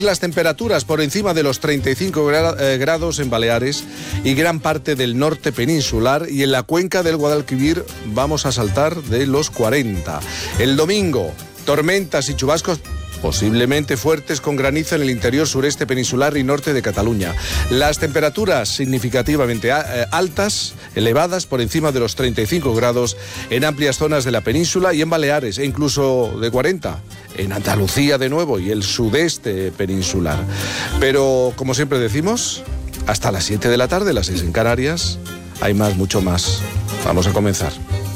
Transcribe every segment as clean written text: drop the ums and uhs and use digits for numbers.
Las temperaturas por encima de los 35 grados en Baleares y gran parte del norte peninsular, y en la cuenca del Guadalquivir vamos a saltar de los 40. El domingo, tormentas y chubascos posiblemente fuertes con granizo en el interior sureste peninsular y norte de Cataluña. Las temperaturas significativamente altas, elevadas, por encima de los 35 grados en amplias zonas de la península y en Baleares, e incluso de 40 en Andalucía de nuevo y el sudeste peninsular. Pero, como siempre decimos, hasta las 7 de la tarde, las 6 en Canarias, hay más, mucho más. Vamos a comenzar.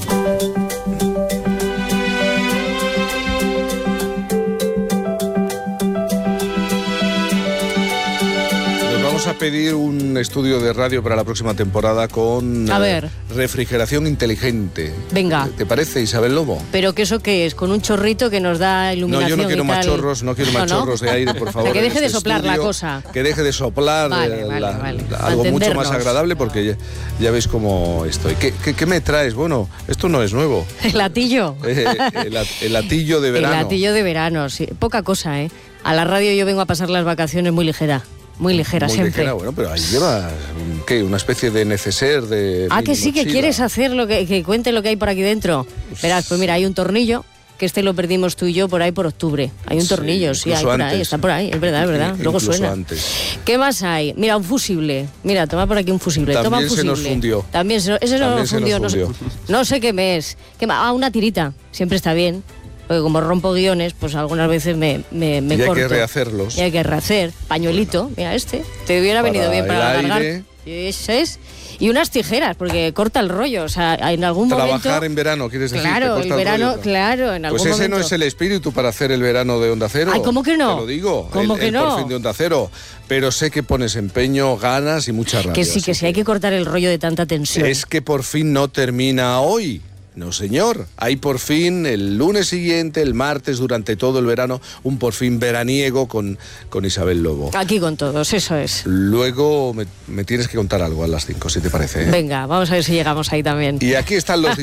A pedir un estudio de radio para la próxima temporada con refrigeración inteligente. Venga. ¿Te parece, Isabel Lobo? ¿Pero que eso qué es? ¿Con un chorrito que nos da iluminación? No, yo no quiero más chorros, chorros de aire, por favor. Que deje de soplar estudio, la cosa. Que deje de soplar algo mucho más agradable, porque ya veis cómo estoy. ¿Qué me traes? Bueno, esto no es nuevo. El latillo. El latillo de verano. El latillo de verano, sí. Poca cosa, ¿eh? A la radio yo vengo a pasar las vacaciones muy ligera. Muy ligera, muy siempre. Ligera, bueno, pero ahí llevas, ¿qué? Una especie de neceser de... Ah, que sí, que quieres hacer que cuente lo que hay por aquí dentro. Verás, pues mira, hay un tornillo, que lo perdimos tú y yo por ahí por octubre. Hay un tornillo, sí, hay por ahí, está por ahí, es verdad. Luego suena. Antes. ¿Qué más hay? Mira, un fusible. Mira, toma por aquí un fusible. También toma un fusible. Se nos fundió. También se nos fundió. No sé qué me es. Una tirita, siempre está bien. Porque como rompo guiones, pues algunas veces me corto. Y hay que rehacerlos. Y hay que rehacer. Pañuelito, mira te hubiera venido bien para alargar. Eso es. Y unas tijeras, porque corta el rollo. O sea, en algún momento... Trabajar en verano, ¿quieres decir? Claro, el verano, claro, en algún momento. Pues ese no es el espíritu para hacer el verano de Onda Cero. Ay, ¿cómo que no? Te lo digo. ¿Cómo que no? Por fin de Onda Cero. Pero sé que pones empeño, ganas y mucha rabia. Que sí, hay que cortar el rollo de tanta tensión. Es que por fin no termina hoy. No, señor. Hay por fin el lunes siguiente, el martes, durante todo el verano, un por fin veraniego con Isabel Lobo. Aquí con todos, eso es. Luego me tienes que contar algo a las 5, si te parece, ¿eh? Venga, vamos a ver si llegamos ahí también. Y aquí están los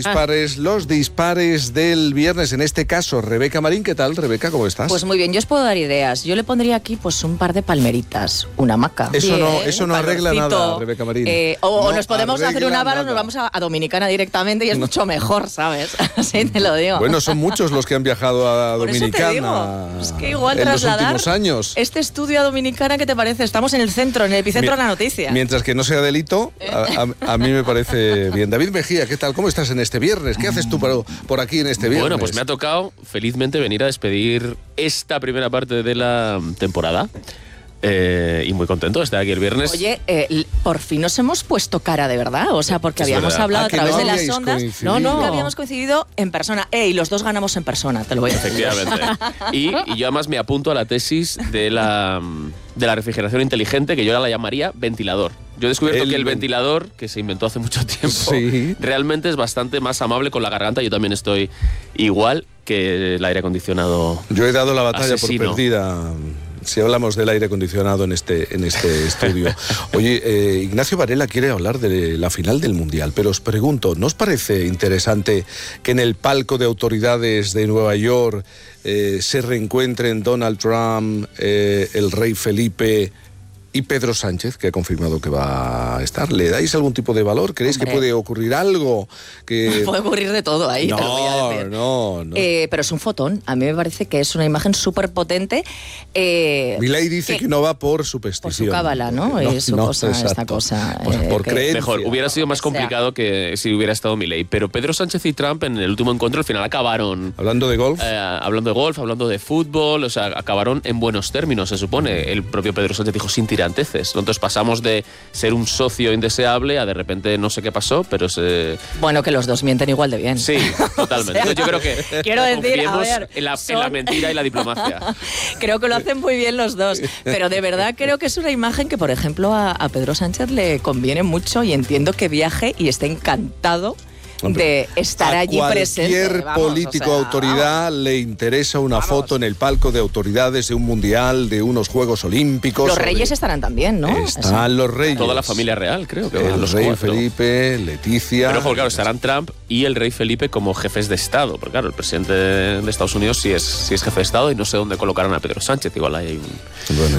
dispares del viernes. En este caso, Rebeca Marín. ¿Qué tal, Rebeca? ¿Cómo estás? Pues muy bien, yo os puedo dar ideas. Yo le pondría aquí pues un par de palmeritas, una hamaca. Eso no arregla nada, Rebeca Marín. O nos podemos hacer una vara o nos vamos a Dominicana directamente y es mucho mejor, ¿sabes? Así te lo digo. Bueno, son muchos los que han viajado a Dominicana es que igual en los últimos años. Este estudio a Dominicana, ¿qué te parece? Estamos en el centro, en el epicentro de la noticia. Mientras que no sea delito, a mí me parece bien. David Mejía, ¿qué tal? ¿Cómo estás en este viernes? ¿Qué haces tú por aquí en este viernes? Bueno, pues me ha tocado felizmente venir a despedir esta primera parte de la temporada. Y muy contento de estar aquí el viernes. Oye, por fin nos hemos puesto cara de verdad, o sea, porque habíamos hablado a través de las ondas. Nunca habíamos coincidido en persona. Y los dos ganamos en persona, te lo voy a decir. Efectivamente. Y yo además me apunto a la tesis de la refrigeración inteligente, que yo ahora la llamaría ventilador. Yo he descubierto que el ventilador, que se inventó hace mucho tiempo, realmente es bastante más amable con la garganta. Yo también estoy igual que el aire acondicionado. Yo he dado la batalla asesino. por perdida. Si hablamos del aire acondicionado en este estudio. Oye, Ignacio Varela quiere hablar de la final del Mundial, pero os pregunto, ¿no os parece interesante que en el palco de autoridades de Nueva York se reencuentren Donald Trump, el rey Felipe y Pedro Sánchez, que ha confirmado que va a estar? ¿Le dais algún tipo de valor? ¿Creéis que puede ocurrir algo? Puede ocurrir de todo ahí, te lo voy a decir. No. Pero es un fotón. A mí me parece que es una imagen súper potente. Milei dice que no va por superstición. Por su cábala, ¿no? Es su cosa, esta cosa. Por creencia. Mejor, hubiera sido más complicado que si hubiera estado Milei. Pero Pedro Sánchez y Trump en el último encuentro al final acabaron... ¿Hablando de golf? Hablando de fútbol, o sea, acabaron en buenos términos, se supone. El propio Pedro Sánchez dijo sin tiranteces. Entonces pasamos de ser un socio indeseable a de repente no sé qué pasó, pero Bueno, que los dos mienten igual de bien. Sí, totalmente. Entonces yo creo que quiero decir, en la mentira y la diplomacia. Creo que lo hacen muy bien los dos, pero de verdad creo que es una imagen que, por ejemplo, a Pedro Sánchez le conviene mucho y entiendo que viaje y esté encantado de estar allí presente. A cualquier político autoridad le interesa una foto en el palco de autoridades de un mundial, de unos Juegos Olímpicos. Los reyes estarán también, ¿no? Están los reyes. Toda la familia real, creo que el los rey 4. Felipe, Leticia. Pero claro, estarán Trump y el rey Felipe como jefes de Estado. Porque claro, el presidente de Estados Unidos sí es jefe de Estado y no sé dónde colocarán a Pedro Sánchez. Igual hay un...